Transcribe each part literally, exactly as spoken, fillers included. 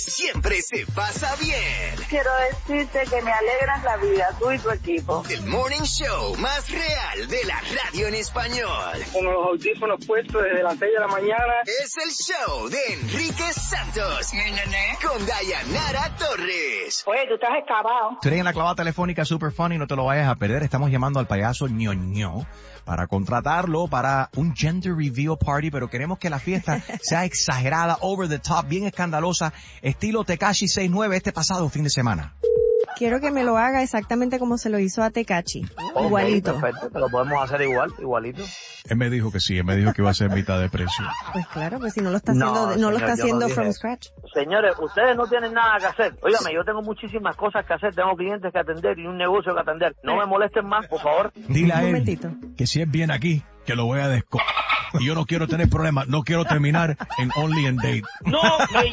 Siempre se pasa bien. Quiero decirte que me alegran la vida, tú y tu equipo. El morning show más real de la radio en español. Con los audífonos puestos desde las seis de la mañana. Es el show de Enrique Santos. Con Dayanara Torres. Oye, tú estás excavado. Today en la clavada telefónica Super Funny, no te lo vayas a perder. Estamos llamando al payaso ñoño para contratarlo para un gender reveal party, pero queremos que la fiesta sea exagerada, over the top, bien escandalosa, estilo Tekashi seis nueve este pasado fin de semana. Quiero que me lo haga exactamente como se lo hizo a Tekashi. Okay, igualito. Perfecto, te lo podemos hacer igual, igualito. Él me dijo que sí, él me dijo que iba a ser mitad de precio. Pues claro, pues si no lo está haciendo, No, no, señor, lo está yo haciendo no dije from eso. scratch. Señores, ustedes no tienen nada que hacer. Óigame, yo tengo muchísimas cosas que hacer, tengo clientes que atender y un negocio que atender. No me molesten más, por favor. Dile a Un él momentito. que si él viene aquí, que lo voy a desco... Y yo no quiero tener problemas, no quiero terminar en Only and Date. No me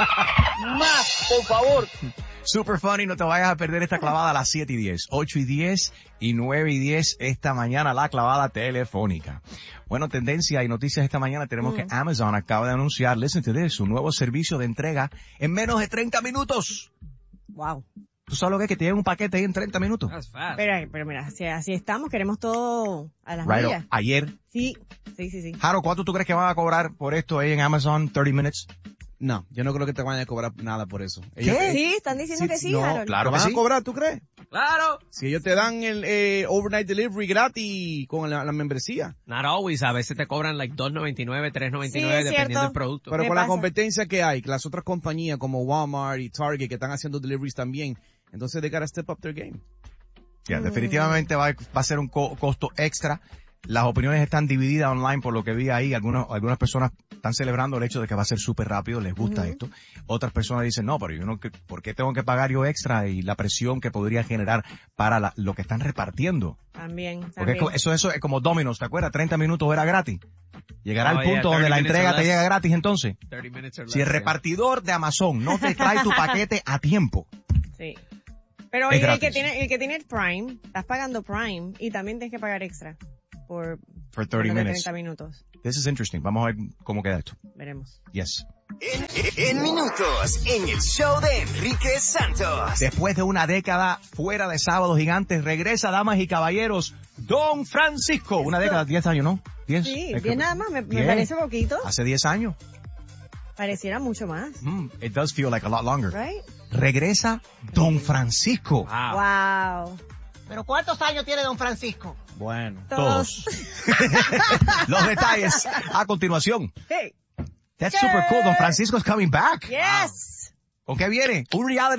más, por favor. Super Funny, no te vayas a perder esta clavada a las siete y diez, ocho y diez y nueve y diez esta mañana, la clavada telefónica. Bueno, tendencia y noticias esta mañana tenemos mm. que Amazon acaba de anunciar, listen to this, su nuevo servicio de entrega en menos de treinta minutos. Wow. ¿Tú sabes lo que es? Que tienen un paquete ahí en treinta minutos. Pero, pero mira, si así estamos, queremos todo a las Right, millas. ayer. Sí, sí, sí, sí. Jaro, ¿cuánto tú crees que van a cobrar por esto ahí en Amazon thirty minutes? No, yo no creo que te vayan a cobrar nada por eso. Ellos, ¿Qué? Sí, están diciendo sí, que sí, no, Harold. Claro ¿Te que van sí. a cobrar, tú crees? Claro. Si ellos te dan el eh, overnight delivery gratis con la, la membresía. Not always, a veces te cobran like dos noventa y nueve, tres noventa y nueve, Sí, es dependiendo cierto. del producto. Pero ¿Qué con pasa? la competencia que hay, que las otras compañías como Walmart y Target que están haciendo deliveries también, entonces they gotta step up their game. Ya, yeah, definitivamente va, va a ser un co- costo extra. Las opiniones están divididas online por lo que vi ahí. Algunas, algunas personas están celebrando el hecho de que va a ser súper rápido, les gusta uh-huh. esto. Otras personas dicen, no, pero yo no, ¿por qué tengo que pagar yo extra? Y la presión que podría generar para la, lo que están repartiendo. También, Porque también. es como, eso, eso es como Domino's, ¿te acuerdas? treinta minutos era gratis. Llegará Oh, el punto yeah, donde la entrega te less. llega gratis entonces. thirty minutes or less, Si el yeah. repartidor de Amazon no te trae tu paquete a tiempo. Sí. Pero Es oye, el gratis. que tiene, el que tiene Prime, estás pagando Prime y también tienes que pagar extra por For thirty menos de minutes. treinta minutos. This is interesting. Vamos a ver cómo queda esto. Veremos. Yes. En, en minutos, en el show de Enrique Santos. Después de una década fuera de Sábados Gigantes, regresa, damas y caballeros, Don Francisco. Una década, diez años, ¿no? Diez. Sí, Es que- diez nada más, me, me diez. parece poquito. Hace diez años. Pareciera mucho más. Mm, it does feel like a lot longer. Right? Regresa Don Francisco. Wow. Wow. ¿Pero cuántos años tiene don Francisco? Bueno. Todos. Los detalles a continuación. Hey. That's super cool. Don Francisco's coming back. Yes. ¿Con qué viene? Un reality